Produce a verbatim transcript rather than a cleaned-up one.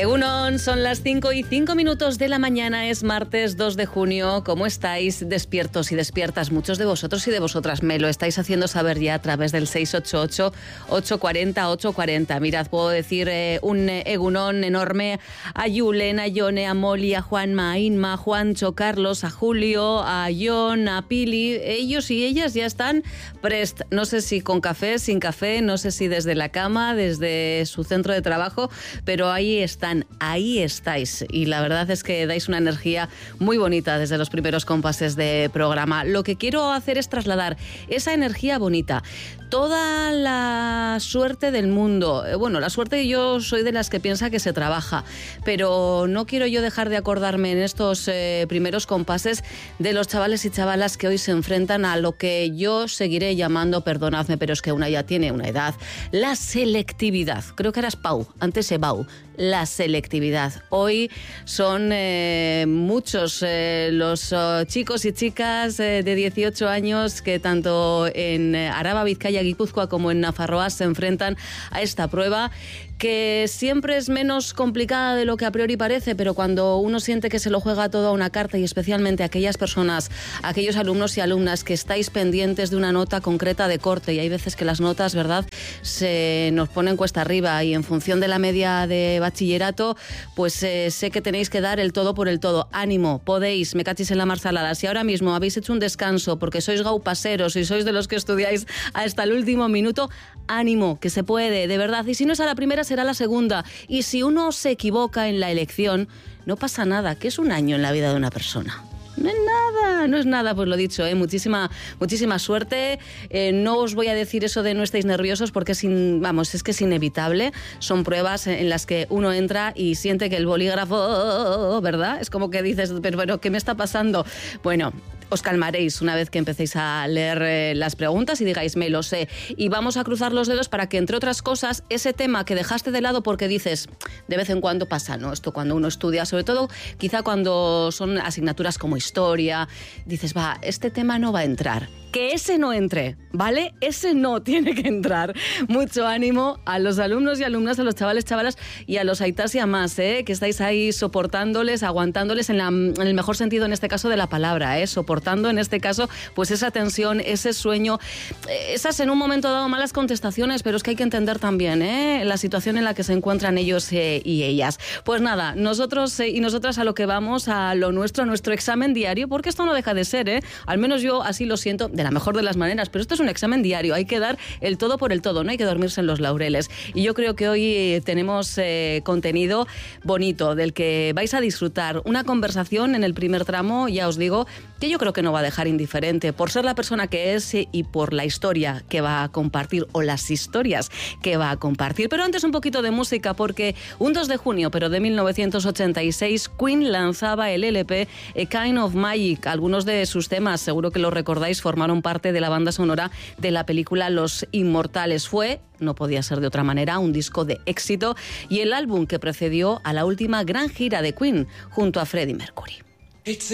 Egunon, son las cinco y cinco minutos de la mañana, es martes dos de junio. ¿Cómo estáis? Despiertos y despiertas. Muchos de vosotros y de vosotras me lo estáis haciendo saber ya a través del seis ocho ocho, ocho cuatro cero, ocho cuatro cero. Mirad, puedo decir eh, un egunon enorme a Yulen, a Yone, a Moli, a Juanma, a Inma, a Juancho, Carlos, a Julio, a John, a Pili. Ellos y ellas ya están prest. No sé si con café, sin café, no sé si desde la cama, desde su centro de trabajo, pero ahí están. Ahí estáis y la verdad es que dais una energía muy bonita desde los primeros compases de programa. Lo que quiero hacer es trasladar esa energía bonita, toda la suerte del mundo. Bueno, la suerte, yo soy de las que piensa que se trabaja, pero no quiero yo dejar de acordarme en estos eh, primeros compases de los chavales y chavalas que hoy se enfrentan a lo que yo seguiré llamando, perdonadme, pero es que una ya tiene una edad, la selectividad. Creo que eras Pau, antes Ebau. La selectividad. Hoy son eh, muchos eh, los oh, chicos y chicas eh, de dieciocho años que tanto en eh, Araba, Vizcaya, Guipúzcoa como en Nafarroa se enfrentan a esta prueba, que siempre es menos complicada de lo que a priori parece, pero cuando uno siente que se lo juega todo a una carta, y especialmente aquellas personas, aquellos alumnos y alumnas que estáis pendientes de una nota concreta de corte, y hay veces que las notas, ¿verdad?, se nos ponen cuesta arriba, y en función de la media de bachillerato, pues eh, sé que tenéis que dar el todo por el todo. Ánimo, podéis, me cachis en la marsalada. Si ahora mismo habéis hecho un descanso porque sois gaupaseros y sois de los que estudiáis hasta el último minuto, ánimo, que se puede, de verdad. Y si no es a la primera, será la segunda. Y si uno se equivoca en la elección, no pasa nada, que es un año en la vida de una persona. No es nada, no es nada, pues lo dicho, ¿eh? muchísima, muchísima suerte. Eh, no os voy a decir eso de no estéis nerviosos porque es, in, vamos, es que es inevitable. Son pruebas en las que uno entra y siente que el bolígrafo, ¿verdad? Es como que dices, pero bueno, ¿qué me está pasando? Bueno, os calmaréis una vez que empecéis a leer eh, las preguntas y digáis, me lo sé. Y vamos a cruzar los dedos para que, entre otras cosas, ese tema que dejaste de lado porque dices, de vez en cuando pasa, ¿no? Esto cuando uno estudia, sobre todo quizá cuando son asignaturas como historia, dices, va, este tema no va a entrar. Que ese no entre, ¿vale? Ese no tiene que entrar. Mucho ánimo a los alumnos y alumnas, a los chavales, chavalas y a los aitas y amás, ¿eh? Que estáis ahí soportándoles, aguantándoles en, la, en el mejor sentido en este caso de la palabra, ¿eh? Soportando en este caso pues esa tensión, ese sueño, esas en un momento dado malas contestaciones, pero es que hay que entender también, ¿eh? La situación en la que se encuentran ellos eh, y ellas. Pues nada, nosotros eh, y nosotras a lo que vamos, a lo nuestro, a nuestro examen diario, porque esto no deja de ser, ¿eh? Al menos yo así lo siento, de la mejor de las maneras, pero esto es un examen diario, hay que dar el todo por el todo, no hay que dormirse en los laureles. Y yo creo que hoy tenemos eh, contenido bonito del que vais a disfrutar, una conversación en el primer tramo, ya os digo, que yo creo que no va a dejar indiferente, por ser la persona que es y por la historia que va a compartir, o las historias que va a compartir. Pero antes un poquito de música, porque un dos de junio, pero de mil novecientos ochenta y seis, Queen lanzaba el L P A Kind of Magic. Algunos de sus temas, seguro que lo recordáis, formaron parte de la banda sonora de la película Los Inmortales. Fue, no podía ser de otra manera, un disco de éxito y el álbum que precedió a la última gran gira de Queen junto a Freddie Mercury.